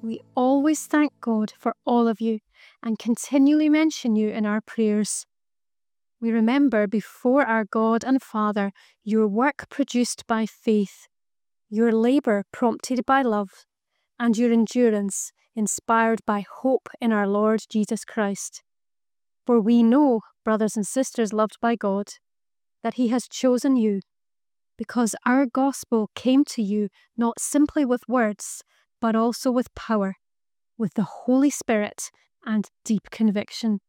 We always thank God for all of you and continually mention you in our prayers. We remember before our God and Father your work produced by faith, your labour prompted by love, and your endurance inspired by hope in our Lord Jesus Christ. For we know, brothers and sisters loved by God, that He has chosen you, because our gospel came to you not simply with words, but also with power, with the Holy Spirit and deep conviction.